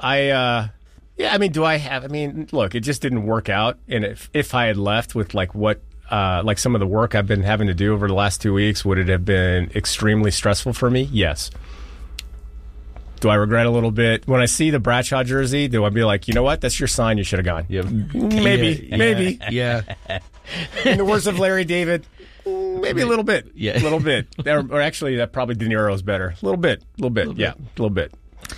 Yeah, I mean, look, it just didn't work out. And if I had left with like some of the work I've been having to do over the last 2 weeks, would it have been extremely stressful for me? Yes. Do I regret a little bit? When I see the Bradshaw jersey, do I be like, you know what? That's your sign. You should have gone. Yep. Maybe. Yeah. In the words of Larry David, maybe a little bit. Yeah. A little bit. Or actually, that probably De Niro's better. A little bit. Yeah, a little bit.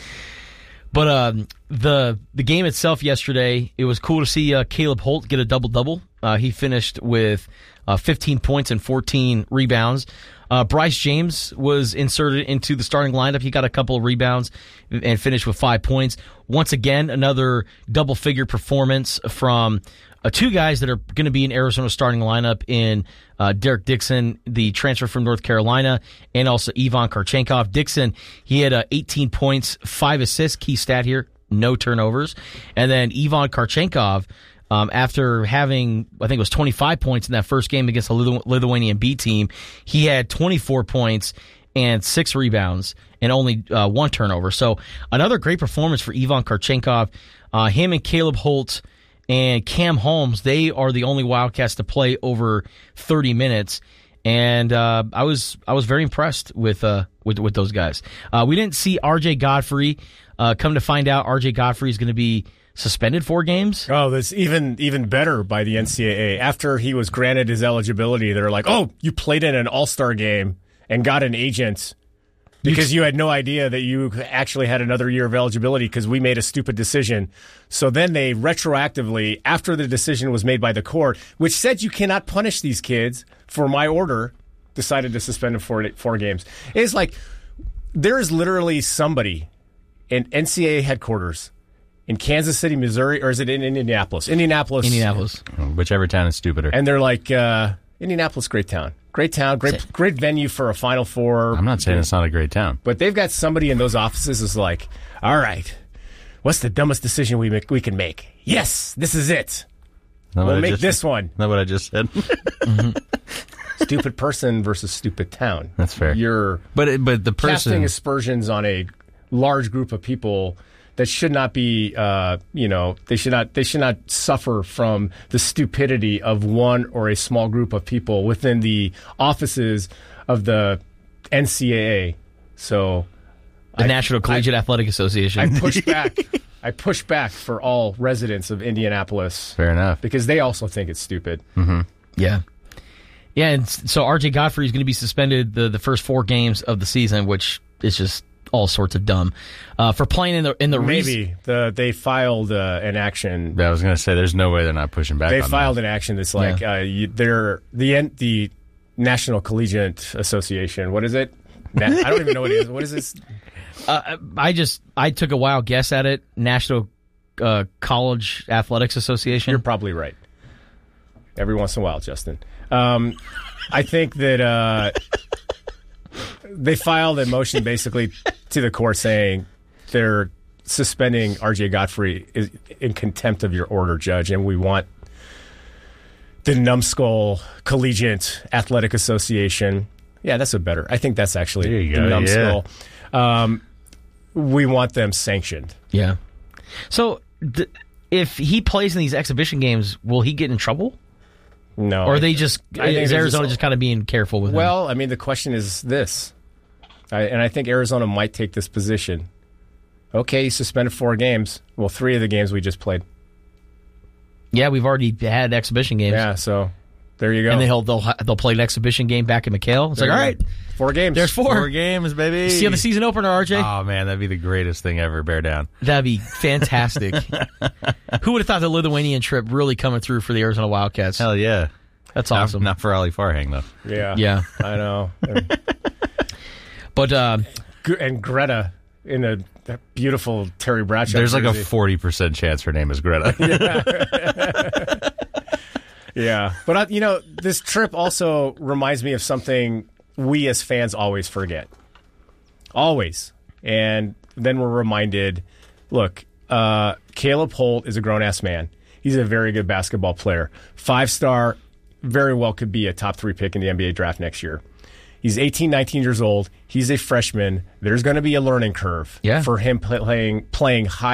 But the game itself yesterday, it was cool to see Caleb Holt get a double-double. He finished with 15 points and 14 rebounds. Bryce James was inserted into the starting lineup. He got a couple of rebounds and finished with 5 points. Once again, another double-figure performance from two guys that are going to be in Arizona's starting lineup in Derek Dixon, the transfer from North Carolina, and also Ivan Karchenkov. Dixon, he had 18 points, 5 assists, key stat here, no turnovers. And then Ivan Karchenkov, after having, I think it was 25 points in that first game against the Lithuanian B team, he had 24 points and 6 rebounds and only 1 turnover. So another great performance for Ivan Karchenkov. Him and Caleb Holt and Cam Holmes, they are the only Wildcats to play over 30 minutes. And I was very impressed with those guys. We didn't see R.J. Godfrey. Come to find out, R.J. Godfrey is going to be suspended 4 games. Oh, that's even better by the NCAA. After he was granted his eligibility, they're like, oh, you played in an all-star game and got an agent because you had no idea that you actually had another year of eligibility because we made a stupid decision. So then they retroactively, after the decision was made by the court, which said you cannot punish these kids for my order, decided to suspend them for 4 games. It's like there is literally somebody in NCAA headquarters in Kansas City, Missouri, or is it in Indianapolis? Indianapolis. Whichever town is stupider. And they're like, Indianapolis, great town. Great town, great venue for a Final Four. I'm not saying it's not a great town. But they've got somebody in those offices who's like, all right, what's the dumbest decision we can make? Yes, this is it. We'll make this one. Not what I just said. Stupid person versus stupid town. That's fair. But the person casting aspersions on a large group of people that should not be, they should not suffer from the stupidity of one or a small group of people within the offices of the NCAA. So, the National Collegiate Athletic Association. I push back for all residents of Indianapolis. Fair enough, because they also think it's stupid. Mm-hmm. Yeah. Yeah, and so R.J. Godfrey is going to be suspended the first 4 games of the season, which is just all sorts of dumb for playing in the maybe they filed an action. I was going to say there's no way they're not pushing back. They filed an action that's like they're the National Collegiate Association. What is it? I don't even know what it is. What is this? I took a wild guess at it. National College Athletics Association. You're probably right. Every once in a while, Justin. I think that they filed a motion basically to the court saying they're suspending R.J. Godfrey in contempt of your order, Judge, and we want the Numbskull Collegiate Athletic Association. Yeah, that's better. I think that's actually there you the go, Numbskull. Yeah. We want them sanctioned. Yeah. So if he plays in these exhibition games, will he get in trouble? No. Or is Arizona just kind of being careful with him? Well, I mean, the question is this. And I think Arizona might take this position. Okay, he's suspended 4 games. Well, 3 of the games we just played. Yeah, we've already had exhibition games. Yeah, so there you go. And they'll play an exhibition game back in McHale. It's like, all right. 4 games. There's 4. 4 games, baby. See you on the season opener, RJ. Oh, man, that'd be the greatest thing ever. Bear down. That'd be fantastic. Who would have thought the Lithuanian trip really coming through for the Arizona Wildcats? Hell yeah. That's awesome. Not for Ali Farhang, though. Yeah. I know. But and Greta in a beautiful Terry Bradshaw There's jersey. like a 40% chance her name is Greta. Yeah. But, this trip also reminds me of something we as fans always forget. Always. And then we're reminded, look, Caleb Holt is a grown-ass man. He's a very good basketball player. 5-star, very well could be a top 3 pick in the NBA draft next year. He's 18, 19 years old. He's a freshman. There's going to be a learning curve for him playing high